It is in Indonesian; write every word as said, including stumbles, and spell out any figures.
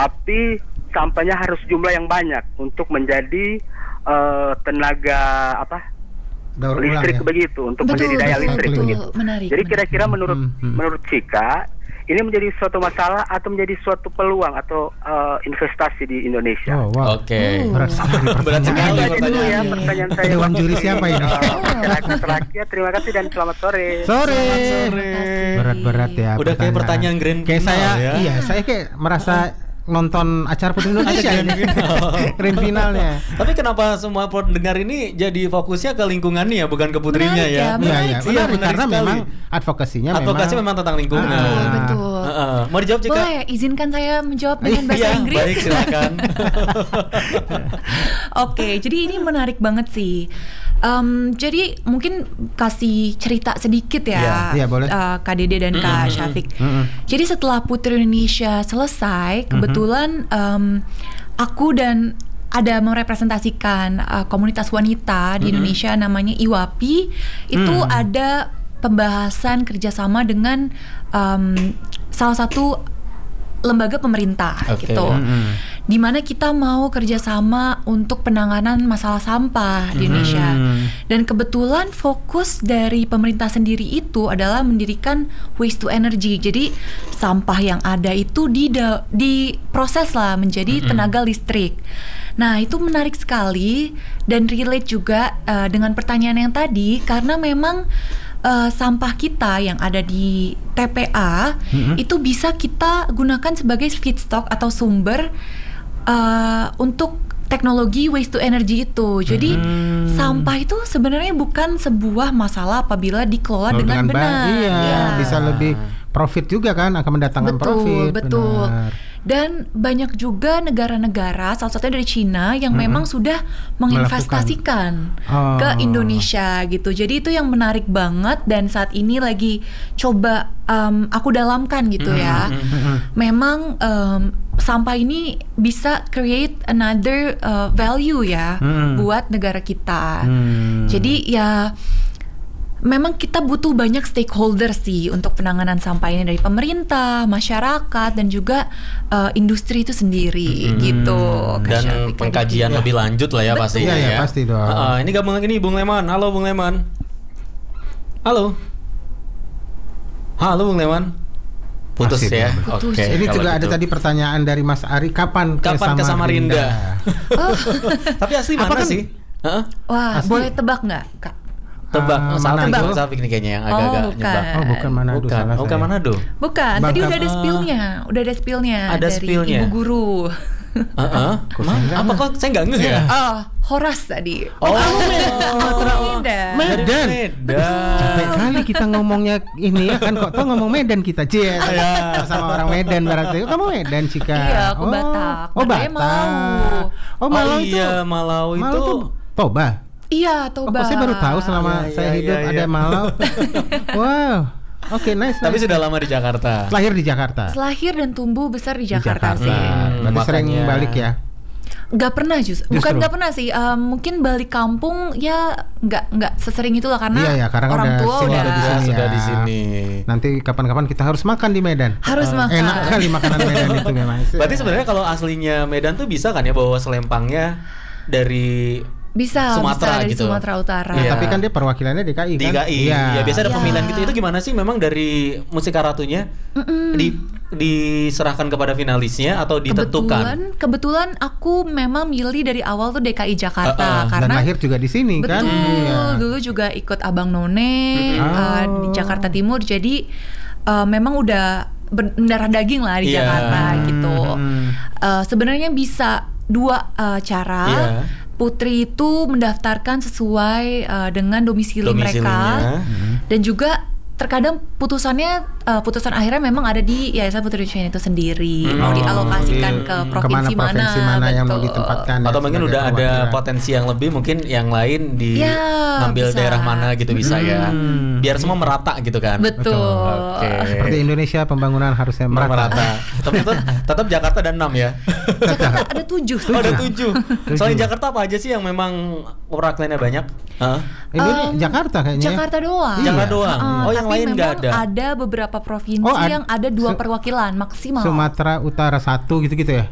tapi sampahnya harus jumlah yang banyak untuk menjadi uh, tenaga apa Daur listrik ulang, ya? begitu, untuk Betul, menjadi daya betul, listrik betul. begitu. Menarik, Jadi menarik. kira-kira menurut Hmm, hmm. menurut Cika, ini menjadi suatu masalah atau menjadi suatu peluang atau uh, investasi di Indonesia? Oh, wow. Oke. Oh. Berat sekali Berat sekali Itu aja dulu pertanyaannya. ya pertanyaan saya. Dewan juri siapa ini? Uh, masyarakat rakyat, terima kasih dan selamat sore. Sore. Sore. Berat-berat ya. Udah kayak pertanyaan grand Kayak final saya, ya. iya, saya kayak merasa nonton acara Putri Indonesia Grand ini. final. Grand finalnya. Tapi kenapa semua pendengar ini jadi fokusnya ke lingkungannya ya, bukan ke putrinya Menarik ya, ya? Iya, iya, sih. menarik, menarik karena sekali. memang advokasinya Advokasi memang tentang lingkungan. Betul, Ah. betul. Heeh. Mau dijawab Cika? Boleh, izinkan saya menjawab dengan bahasa Iya, Inggris. baik silakan. Oke, jadi ini menarik banget sih. Um, jadi mungkin kasih cerita sedikit ya, Iya, iya, boleh. uh, Kak Dede dan Kak Syafiq. Mm-mm. Jadi setelah Putri Indonesia selesai, kebetulan um, aku dan ada merepresentasikan uh, komunitas wanita di Indonesia namanya I W A P I. Itu Mm. ada pembahasan kerjasama dengan um, salah satu lembaga pemerintah Oke. gitu, Mm-mm. di mana kita mau kerjasama untuk penanganan masalah sampah di Indonesia. Hmm. Dan kebetulan fokus dari pemerintah sendiri itu adalah mendirikan waste to energy. Jadi sampah yang ada itu dida- diproses lah menjadi tenaga listrik. Nah itu menarik sekali dan relate juga uh, dengan pertanyaan yang tadi, karena memang uh, sampah kita yang ada di T P A Mm-mm. itu bisa kita gunakan sebagai feedstock atau sumber uh, untuk teknologi waste to energy itu. Jadi Hmm. sampah itu sebenarnya bukan sebuah masalah apabila dikelola Kalau dengan, baik, benar. iya, Ya. bisa lebih profit juga kan, akan mendatangkan Betul, profit. betul. benar. Dan banyak juga negara-negara, salah satunya dari Cina, yang Mm-mm. memang sudah menginvestasikan Oh. ke Indonesia gitu. Jadi itu yang menarik banget, dan saat ini lagi coba um, aku dalamkan gitu ya. Mm-mm. Memang um, sampah ini bisa create another uh, value ya Mm. buat negara kita. Hmm. Jadi ya memang kita butuh banyak stakeholder sih untuk penanganan sampah ini, dari pemerintah, masyarakat, dan juga uh, industri itu sendiri gitu. Kak Dan Syafiq, pengkajian gitu. lebih lanjut lah ya Betul. pastinya Iya, iya, ya. pasti dong. Heeh, ini gabung lagi nih Bung Leman. Halo Bung Leman. Halo. Halo Bung Leman. Putus Masih ya. belum. Oke. Putus. Ini kalau juga ada gitu. tadi pertanyaan dari Mas Ari, kapan, Kapan ke Samarinda? Oh. Tapi asli Apa mana kan- sih? Heeh. Wah, Asli. boleh tebak nggak, Kak? Tebak. Ah, Safik, Manado. Safik nih kayaknya yang Oh, agak-agak bukan. nyebak. Oh, bukan Manado, Bukan. salah Oh, bukan saya. Manado. Bukan, tadi Bangka- udah ada spillnya, udah ada spillnya Ada dari spillnya? ibu guru. Heeh. Kok Ma, saya nggak apa ngeh? kok saya nggak ngeh ya? Oh, Horas tadi. Oh, Medan. Dari Medan. Medan. Capek kali kita ngomongnya ini ya kan, kok tau ngomong Medan kita, Cie. Sama orang Medan berarti. Kamu Medan, Cika. Iya, aku Batak. Oh, Makanya Batak. Malau. Oh, Malau itu. iya, Malau itu. Malau tuh Toba. Iya, Oh, Toba. kok saya baru tahu selama Iya, saya iya, hidup iya, ada iya. Malau. Wow. Oke, nice. Tapi nice. sudah lama di Jakarta. lahir di Jakarta. Lahir dan tumbuh besar di Di Jakarta, sih. Hmm, Berarti sering makanya. balik ya. Gak pernah just, bukan Justru. gak pernah sih. Um, mungkin balik kampung ya nggak nggak sesering itu lah, karena Iya, ya, karena kan orang udah tua sini, udah udah di Ya, sini sudah ya. di sini. Nanti kapan-kapan kita harus makan di Medan. harus Eh, makan. Enak kali makanan Medan itu memang. Berarti sebenarnya kalau aslinya Medan tuh bisa kan ya bawa selempangnya dari bisa Sumatera bisa dari gitu. Sumatera Utara. Ya, Iya. tapi kan dia perwakilannya D K I D kan? K I. Ya, biasa ada Iya. pemilihan gitu. Itu gimana sih? Memang dari Mustika Ratunya di diserahkan kepada finalisnya atau Kebetulan, ditentukan? kebetulan aku memang milih dari awal tuh D K I Jakarta, Uh-uh. Dan karena lahir juga di sini kan? betul, Iya. dulu juga ikut Abang None Mm-mm. uh, di Oh. Jakarta Timur, jadi uh, memang udah berdarah daging lah di Iya. Jakarta gitu. Hmm. Uh, sebenarnya bisa dua uh, cara. Iya. Putri itu mendaftarkan sesuai uh, dengan domisili Domisilinya. mereka, dan juga terkadang putusannya uh, putusan akhirnya memang ada di Yayasan Putri Indonesia itu sendiri, Hmm. mau Oh, dialokasikan di- ke kemana provinsi mana, provinsi mana yang mau betul. ditempatkan ya, Atau mungkin sebagai udah ada perwakilan. potensi yang lebih, mungkin yang lain di Ya, ngambil bisa. daerah mana gitu bisa ya. Hmm. Biar semua merata gitu kan. Betul. Oke. Seperti Indonesia pembangunan harusnya merata. merata. Tapi tetap, tetap Jakarta ada enam ya. Jakarta ada tujuh. Oh, ada tujuh. Tujuh. Selain Jakarta apa aja sih yang memang perwakilannya banyak? Hah? Ini Um, Jakarta kayaknya. Jakarta doang. Iya. Jakarta doang. Uh, Oh, yang tapi lain nggak memang ada. Ada beberapa provinsi Oh, ad- yang ada dua se- perwakilan maksimal. Sumatera Utara satu gitu-gitu ya.